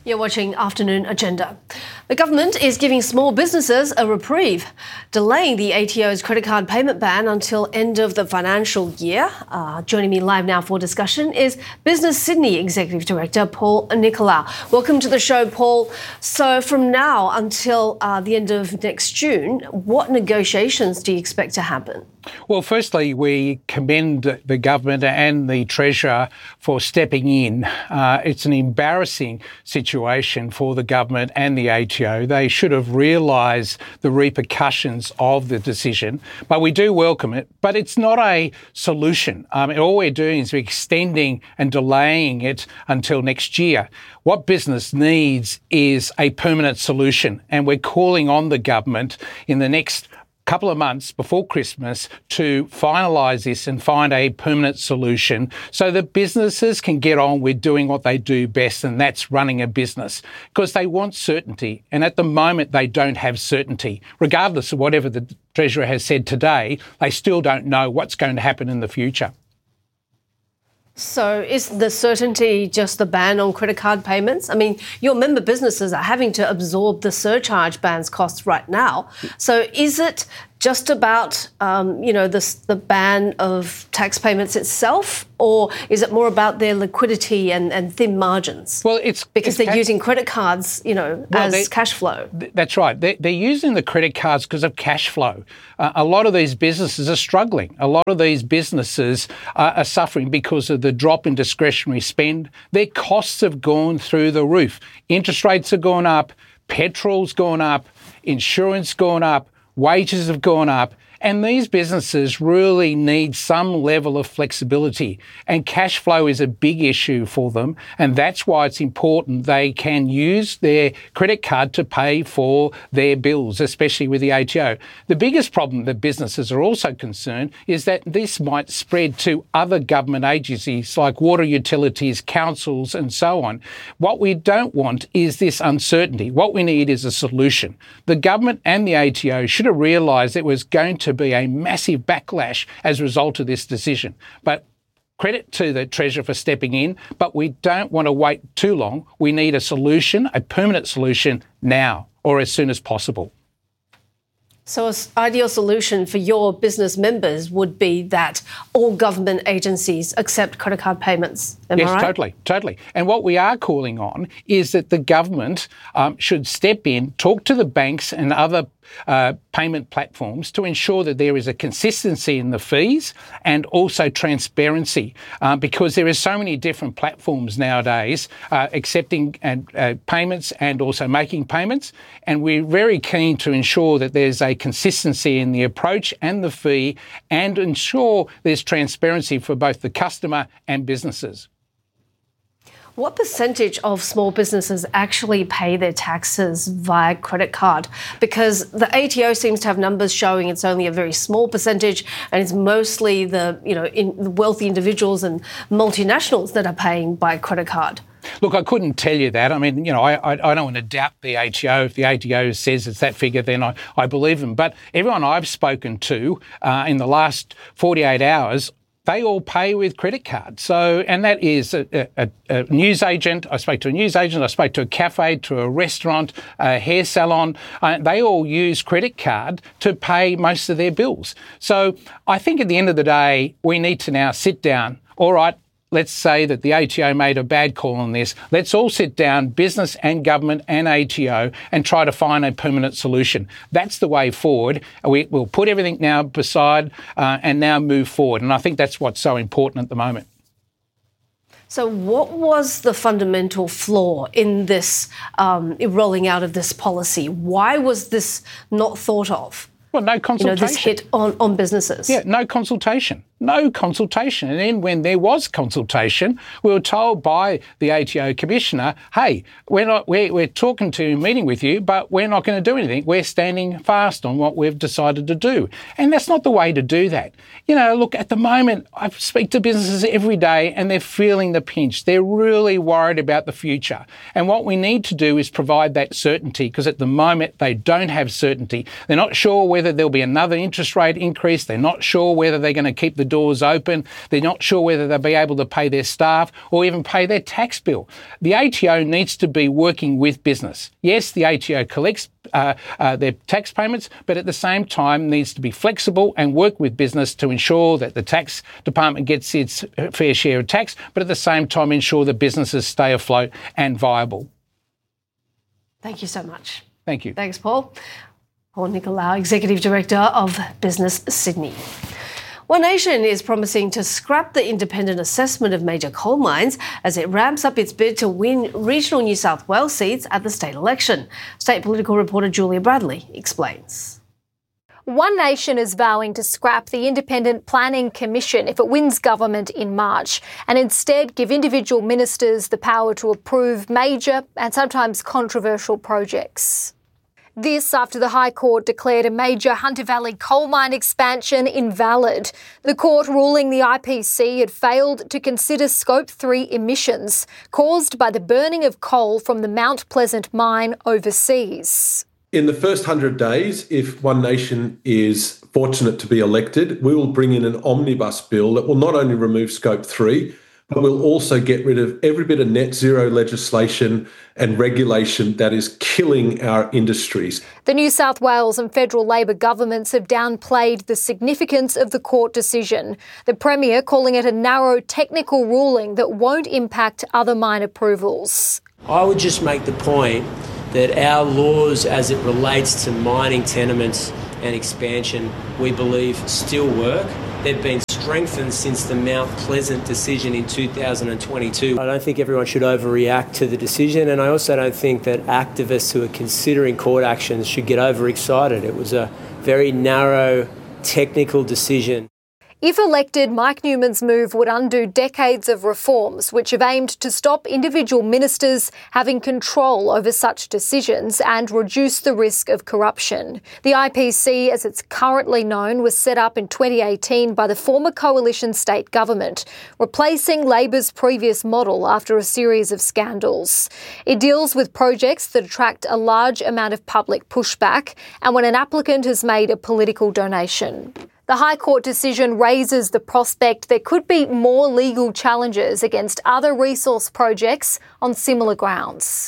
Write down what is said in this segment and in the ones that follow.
You're watching Afternoon Agenda. The government is giving small businesses a reprieve, delaying the ATO's credit card payment ban until end of the financial year. Joining me live now for discussion is Business Sydney Executive Director Paul Nicolau. Welcome to the show, Paul. So from now until the end of next June, what negotiations do you expect to happen? Well, firstly, we commend the government and the Treasurer for stepping in. It's an embarrassing situation for the government and the ATO. They should have realised the repercussions of the decision, but we do welcome it. But it's not a solution. All we're doing is we're extending and delaying it until next year. What business needs is a permanent solution, and we're calling on the government in the next couple of months before Christmas to finalise this and find a permanent solution so that businesses can get on with doing what they do best, and that's running a business, because they want certainty. And at the moment, they don't have certainty. Regardless of whatever the Treasurer has said today, they still don't know what's going to happen in the future. So is the certainty just the ban on credit card payments? I mean, your member businesses are having to absorb the surcharge ban's costs right now. So is it just about, the ban of tax payments itself, or is it more about their liquidity and thin margins? Well, it's because they're using credit cards, as cash flow. That's right. They're using the credit cards because of cash flow. A lot of these businesses are struggling. A lot of these businesses are suffering because of the drop in discretionary spend. Their costs have gone through the roof. Interest rates have gone up, petrol's gone up, insurance gone up, wages have gone up, and these businesses really need some level of flexibility, and cash flow is a big issue for them, and that's why it's important they can use their credit card to pay for their bills, especially with the ATO. The biggest problem that businesses are also concerned is that this might spread to other government agencies like water utilities, councils and so on. What we don't want is this uncertainty. What we need is a solution. The government and the ATO should have realised it was going to be a massive backlash as a result of this decision. But credit to the Treasurer for stepping in, but we don't want to wait too long. We need a solution, a permanent solution now, or as soon as possible. So an ideal solution for your business members would be that all government agencies accept credit card payments. Am I right? Yes, totally. And what we are calling on is that the government should step in, talk to the banks and other payment platforms to ensure that there is a consistency in the fees and also transparency, because there are so many different platforms nowadays accepting payments and also making payments, and we're very keen to ensure that there's a consistency in the approach and the fee, and ensure there's transparency for both the customer and businesses. What percentage of small businesses actually pay their taxes via credit card? Because the ATO seems to have numbers showing it's only a very small percentage, and it's mostly the wealthy individuals and multinationals that are paying by credit card. Look, I couldn't tell you that. I mean, I don't want to doubt the ATO. If the ATO says it's that figure, then I believe them. But everyone I've spoken to in the last 48 hours, they all pay with credit cards. So, and that is a newsagent. I spoke to a newsagent. I spoke to a cafe, to a restaurant, a hair salon. They all use credit card to pay most of their bills. So I think at the end of the day, we need to now sit down. All right, let's say that the ATO made a bad call on this. Let's all sit down, business and government and ATO, and try to find a permanent solution. That's the way forward. We'll put everything now beside and now move forward. And I think that's what's so important at the moment. So what was the fundamental flaw in this rolling out of this policy? Why was this not thought of? Well, no consultation. This hit on businesses. Yeah, no consultation. And then when there was consultation, we were told by the ATO Commissioner, hey, we're talking to, meeting with you, but we're not going to do anything. We're standing fast on what we've decided to do. And that's not the way to do that. Look, at the moment, I speak to businesses every day and they're feeling the pinch. They're really worried about the future. And what we need to do is provide that certainty, because at the moment they don't have certainty. They're not sure whether there'll be another interest rate increase. They're not sure whether they're going to keep the the doors open. They're not sure whether they'll be able to pay their staff or even pay their tax bill. The ATO needs to be working with business. Yes, the ATO collects their tax payments, but at the same time needs to be flexible and work with business to ensure that the tax department gets its fair share of tax, but at the same time ensure that businesses stay afloat and viable. Thank you so much. Thank you. Thanks, Paul. Paul Nicolau, Executive Director of Business Sydney. One Nation is promising to scrap the independent assessment of major coal mines as it ramps up its bid to win regional New South Wales seats at the state election. State political reporter Julia Bradley explains. One Nation is vowing to scrap the Independent Planning Commission if it wins government in March and instead give individual ministers the power to approve major and sometimes controversial projects. This after the High Court declared a major Hunter Valley coal mine expansion invalid. The court ruling the IPC had failed to consider Scope 3 emissions caused by the burning of coal from the Mount Pleasant mine overseas. In the first 100 days, if One Nation is fortunate to be elected, we will bring in an omnibus bill that will not only remove Scope 3, but will also get rid of every bit of net zero legislation and regulation that is killing our industries. The New South Wales and federal Labor governments have downplayed the significance of the court decision, the Premier calling it a narrow technical ruling that won't impact other mine approvals. I would just make the point that our laws as it relates to mining tenements and expansion, we believe still work. They've been strengthened since the Mount Pleasant decision in 2022. I don't think everyone should overreact to the decision, and I also don't think that activists who are considering court actions should get overexcited. It was a very narrow, technical decision. If elected, Mike Newman's move would undo decades of reforms which have aimed to stop individual ministers having control over such decisions and reduce the risk of corruption. The IPC, as it's currently known, was set up in 2018 by the former coalition state government, replacing Labor's previous model after a series of scandals. It deals with projects that attract a large amount of public pushback and when an applicant has made a political donation. The High Court decision raises the prospect there could be more legal challenges against other resource projects on similar grounds.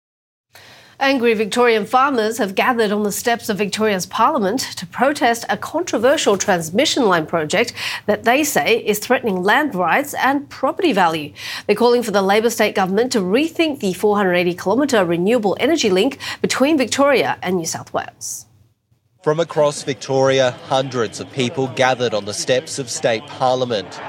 Angry Victorian farmers have gathered on the steps of Victoria's Parliament to protest a controversial transmission line project that they say is threatening land rights and property value. They're calling for the Labor state government to rethink the 480-kilometre renewable energy link between Victoria and New South Wales. From across Victoria, hundreds of people gathered on the steps of State Parliament.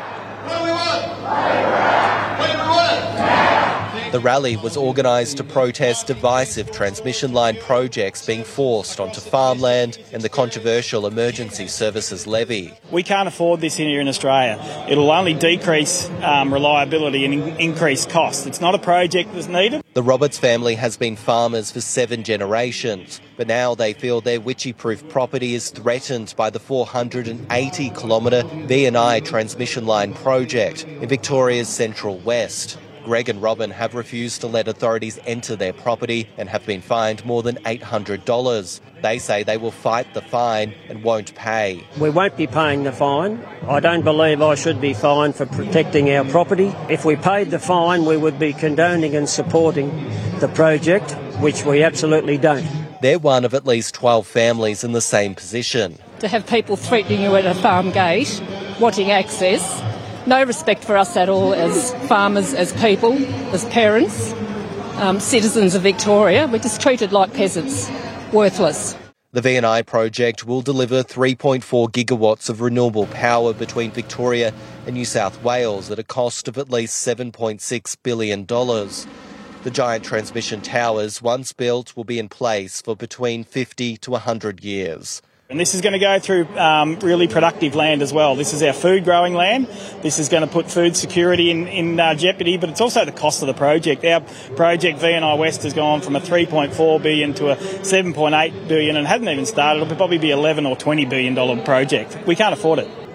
The rally was organised to protest divisive transmission line projects being forced onto farmland and the controversial Emergency Services Levy. We can't afford this here in Australia. It'll only decrease reliability and increase costs. It's not a project that's needed. The Roberts family has been farmers for 7 generations, but now they feel their Witchy-proof property is threatened by the 480-kilometre V&I transmission line project in Victoria's Central West. Greg and Robin have refused to let authorities enter their property and have been fined more than $800. They say they will fight the fine and won't pay. We won't be paying the fine. I don't believe I should be fined for protecting our property. If we paid the fine, we would be condoning and supporting the project, which we absolutely don't. They're one of at least 12 families in the same position. To have people threatening you at a farm gate, wanting access, no respect for us at all as farmers, as people, as parents, citizens of Victoria. We're just treated like peasants, worthless. The V&I project will deliver 3.4 gigawatts of renewable power between Victoria and New South Wales at a cost of at least $7.6 billion. The giant transmission towers, once built, will be in place for between 50 to 100 years. And this is going to go through really productive land as well. This is our food growing land. This is going to put food security in jeopardy, but it's also the cost of the project. Our project, V&I West, has gone from a $3.4 billion to a $7.8 billion and hadn't even started. It'll probably be $11 or $20 billion project. We can't afford it.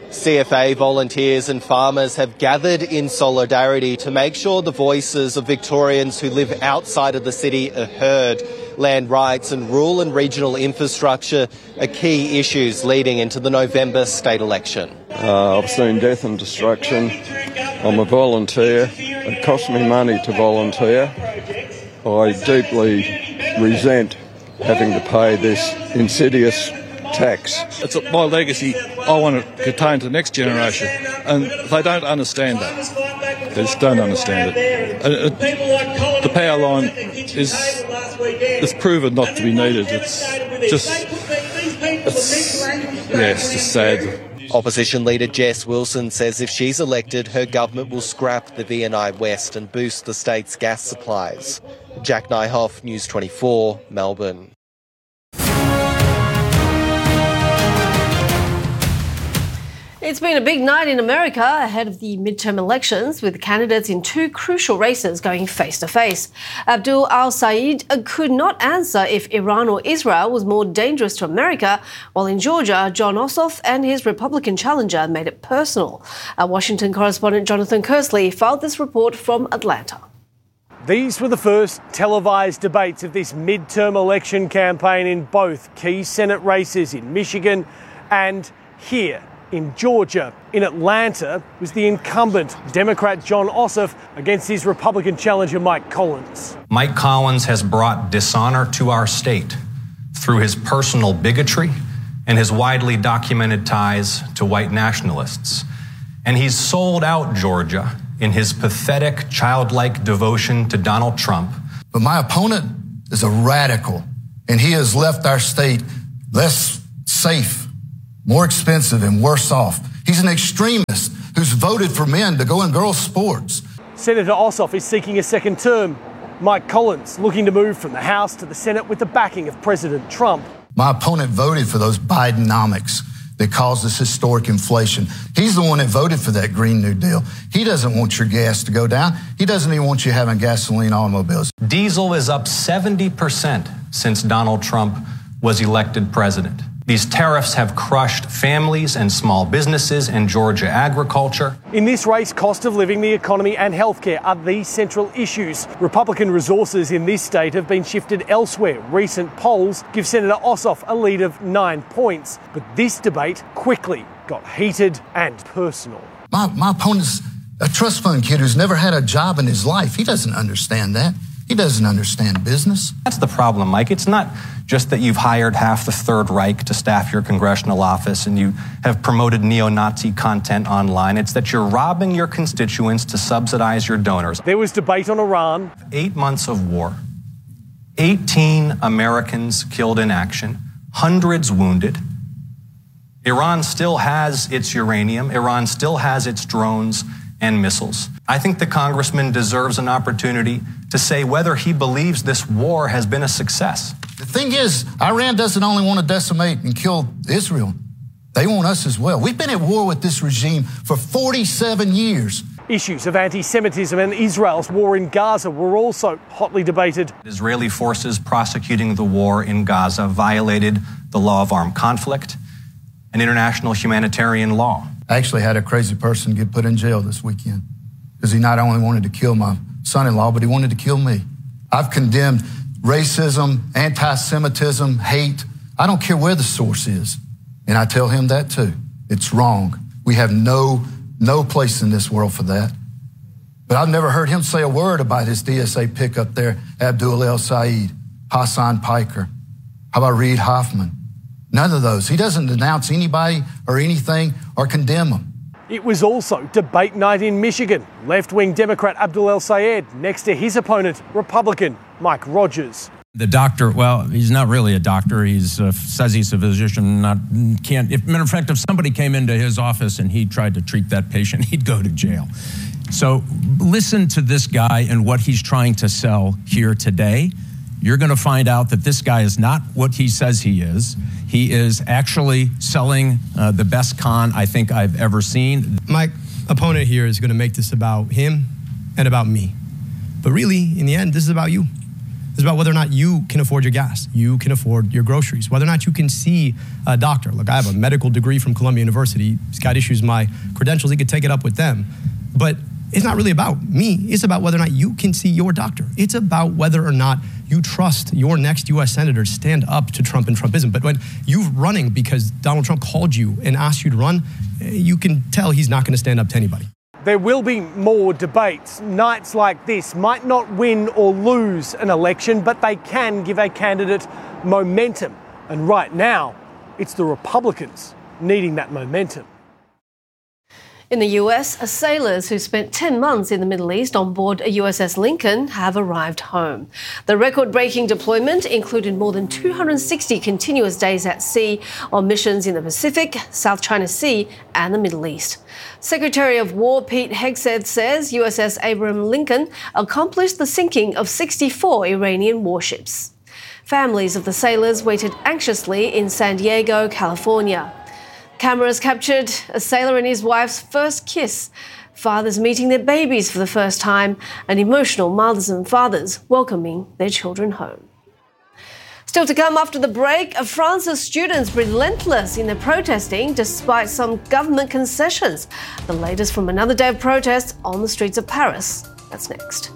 CFA volunteers and farmers have gathered in solidarity to make sure the voices of Victorians who live outside of the city are heard. Land rights and rural and regional infrastructure are key issues leading into the November state election. I've seen death and destruction. I'm a volunteer. It costs me money to volunteer. I deeply resent having to pay this insidious tax. It's my legacy. I want to contain to the next generation, and they don't understand that. They just don't understand it. The power line is proven not to be needed. It's just sad. Opposition leader Jess Wilson says if she's elected, her government will scrap the VNI West and boost the state's gas supplies. Jack Nyhoff, News 24, Melbourne. It's been a big night in America ahead of the midterm elections, with candidates in two crucial races going face-to-face. Abdul al-Sayed could not answer if Iran or Israel was more dangerous to America, while in Georgia, Jon Ossoff and his Republican challenger made it personal. Our Washington correspondent Jonathan Kersley filed this report from Atlanta. These were the first televised debates of this midterm election campaign in both key Senate races in Michigan and here in Georgia. In Atlanta was the incumbent Democrat Jon Ossoff against his Republican challenger Mike Collins. Mike Collins has brought dishonor to our state through his personal bigotry and his widely documented ties to white nationalists. And he's sold out Georgia in his pathetic, childlike devotion to Donald Trump. But my opponent is a radical, and he has left our state less safe, more expensive, and worse off. He's an extremist who's voted for men to go in girls' sports. Senator Ossoff is seeking a second term. Mike Collins looking to move from the House to the Senate with the backing of President Trump. My opponent voted for those Bidenomics that caused this historic inflation. He's the one that voted for that Green New Deal. He doesn't want your gas to go down. He doesn't even want you having gasoline automobiles. Diesel is up 70% since Donald Trump was elected president. These tariffs have crushed families and small businesses and Georgia agriculture. In this race, cost of living, the economy and healthcare are the central issues. Republican resources in this state have been shifted elsewhere. Recent polls give Senator Ossoff a lead of 9 points. But this debate quickly got heated and personal. My opponent's a trust fund kid who's never had a job in his life. He doesn't understand that. He doesn't understand business. That's the problem, Mike. It's not just that you've hired half the Third Reich to staff your congressional office and you have promoted neo-Nazi content online. It's that you're robbing your constituents to subsidize your donors. There was debate on Iran. 8 months of war, 18 Americans killed in action, hundreds wounded. Iran still has its uranium. Iran still has its drones and missiles. I think the congressman deserves an opportunity to say whether he believes this war has been a success. The thing is, Iran doesn't only want to decimate and kill Israel. They want us as well. We've been at war with this regime for 47 years. Issues of anti-Semitism and Israel's war in Gaza were also hotly debated. Israeli forces prosecuting the war in Gaza violated the law of armed conflict and international humanitarian law. I actually had a crazy person get put in jail this weekend because he not only wanted to kill my son-in-law, but he wanted to kill me. I've condemned racism, anti-Semitism, hate. I don't care where the source is. And I tell him that too. It's wrong. We have no place in this world for that. But I've never heard him say a word about his DSA pickup there, Abdul al-Sayed, Hassan Piker. How about Reid Hoffman? None of those. He doesn't denounce anybody or anything or condemn them. It was also debate night in Michigan. Left-wing Democrat Abdul al-Sayed next to his opponent, Republican Mike Rogers. The doctor, well, he's not really a doctor. He's says he's a physician. Matter of fact, if somebody came into his office and he tried to treat that patient, he'd go to jail. So listen to this guy and what he's trying to sell here today. You're going to find out that this guy is not what he says he is. He is actually selling the best con I think I've ever seen. My opponent here is going to make this about him and about me. But really, in the end, this is about you. This is about whether or not you can afford your gas, you can afford your groceries, whether or not you can see a doctor. Look, I have a medical degree from Columbia University. He's got issues with my credentials. He could take it up with them. But it's not really about me. It's about whether or not you can see your doctor. It's about whether or not you trust your next U.S. senator to stand up to Trump and Trumpism. But when you're running because Donald Trump called you and asked you to run, you can tell he's not going to stand up to anybody. There will be more debates. Nights like this might not win or lose an election, but they can give a candidate momentum. And right now, it's the Republicans needing that momentum. In the US, sailors who spent 10 months in the Middle East on board a USS Lincoln have arrived home. The record-breaking deployment included more than 260 continuous days at sea on missions in the Pacific, South China Sea and the Middle East. Secretary of War Pete Hegseth says USS Abraham Lincoln accomplished the sinking of 64 Iranian warships. Families of the sailors waited anxiously in San Diego, California. Cameras captured a sailor and his wife's first kiss, fathers meeting their babies for the first time, and emotional mothers and fathers welcoming their children home. Still to come after the break, France's students relentless in their protesting despite some government concessions. The latest from another day of protests on the streets of Paris. That's next.